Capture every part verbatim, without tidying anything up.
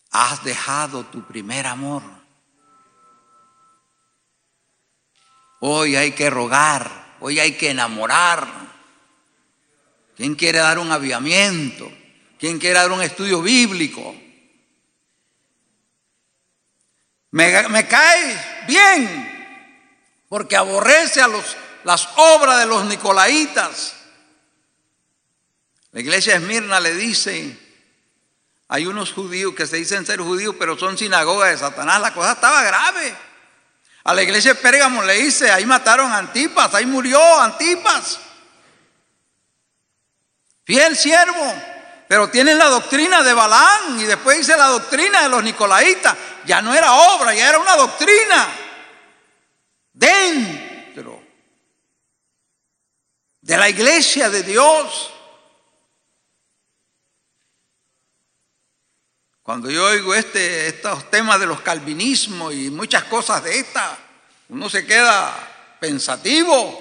has dejado tu primer amor. Hoy hay que rogar, hoy hay que enamorar. ¿Quién quiere dar un avivamiento? ¿Quién quiere dar un estudio bíblico? Me, me cae bien, porque aborrece a los, las obras de los nicolaitas. La iglesia de Esmirna le dice, hay unos judíos que se dicen ser judíos, pero son sinagoga de Satanás. La cosa estaba grave. A la iglesia de Pérgamo le dice, ahí mataron a Antipas, ahí murió Antipas. Fiel siervo, pero tienen la doctrina de Balaam y después dice la doctrina de los nicolaitas. Ya no era obra, ya era una doctrina dentro de la iglesia de Dios. Cuando yo oigo este, estos temas de los calvinismos y muchas cosas de esta, uno se queda pensativo.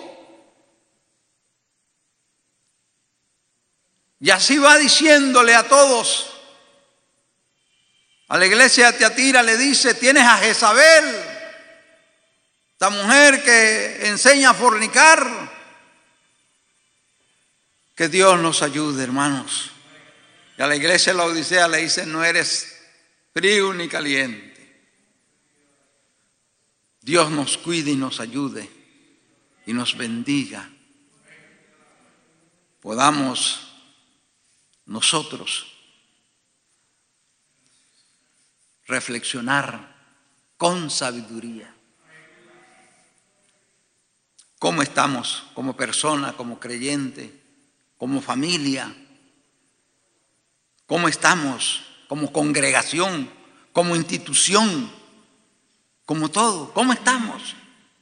Y así va diciéndole a todos. A la iglesia de Tiatira le dice, tienes a Jezabel, esta mujer que enseña a fornicar. Que Dios nos ayude, hermanos. Y a la iglesia de la Odisea le dice, no eres frío ni caliente. Dios nos cuide y nos ayude y nos bendiga. Podamos nosotros reflexionar con sabiduría. ¿Cómo estamos como persona, como creyente, como familia? ¿Cómo estamos como congregación, como institución, como todo? ¿Cómo estamos?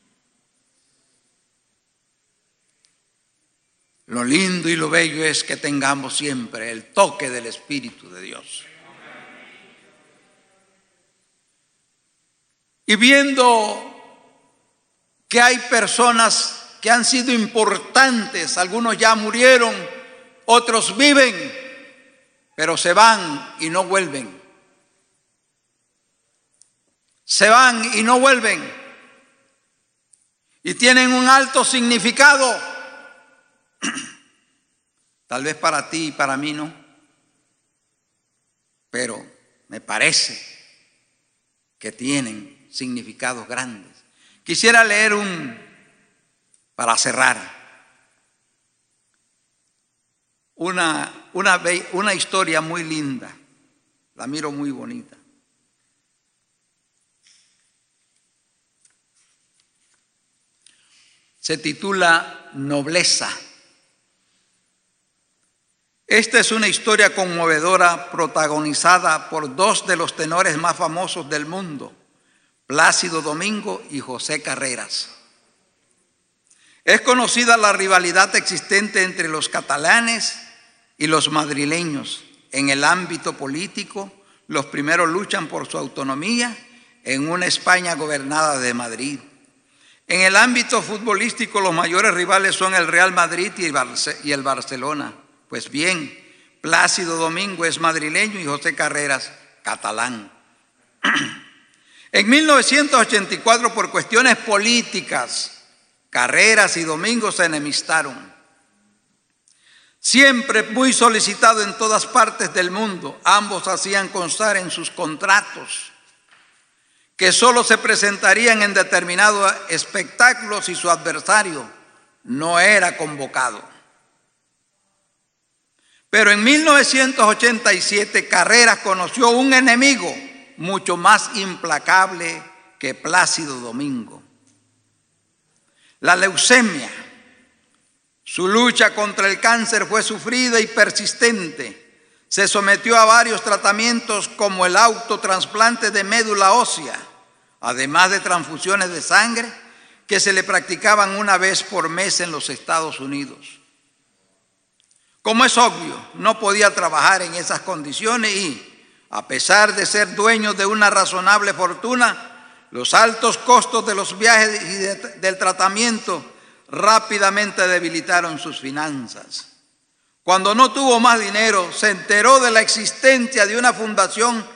Lo lindo y lo bello es que tengamos siempre el toque del Espíritu de Dios. Y viendo que hay personas que han sido importantes, algunos ya murieron, otros viven, pero se van y no vuelven. Se van y no vuelven. Y tienen un alto significado. Tal vez para ti y para mí no. Pero me parece que tienen significados grandes. Quisiera leer un, para cerrar, una, una, una historia muy linda. La miro muy bonita. Se titula Nobleza. Esta es una historia conmovedora protagonizada por dos de los tenores más famosos del mundo, Plácido Domingo y José Carreras. Es conocida la rivalidad existente entre los catalanes y los madrileños. En el ámbito político, los primeros luchan por su autonomía en una España gobernada de Madrid. En el ámbito futbolístico, los mayores rivales son el Real Madrid y el Barcelona. Pues bien, Plácido Domingo es madrileño y José Carreras catalán. En mil novecientos ochenta y cuatro, por cuestiones políticas, Carreras y Domingo se enemistaron. Siempre muy solicitado en todas partes del mundo, ambos hacían constar en sus contratos que solo se presentarían en determinados espectáculos si su adversario no era convocado. Pero en mil novecientos ochenta y siete, Carreras conoció un enemigo mucho más implacable que Plácido Domingo: la leucemia. Su lucha contra el cáncer fue sufrida y persistente. Se sometió a varios tratamientos como el autotrasplante de médula ósea, además de transfusiones de sangre que se le practicaban una vez por mes en los Estados Unidos. Como es obvio, no podía trabajar en esas condiciones y, a pesar de ser dueño de una razonable fortuna, los altos costos de los viajes y de, del tratamiento rápidamente debilitaron sus finanzas. Cuando no tuvo más dinero, se enteró de la existencia de una fundación